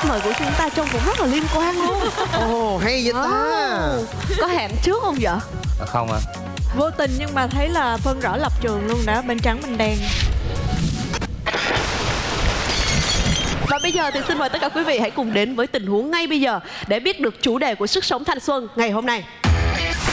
lời của chúng ta trông cũng rất là liên quan luôn. Ồ, hay vậy ta. Có hẹn trước không vậy? Không ạ. Vô tình nhưng mà thấy là phân rõ lập trường luôn đó, bên trắng bên đen. Và bây giờ thì xin mời tất cả quý vị hãy cùng đến với tình huống ngay bây giờ để biết được chủ đề của Sức Sống Thanh Xuân ngày hôm nay.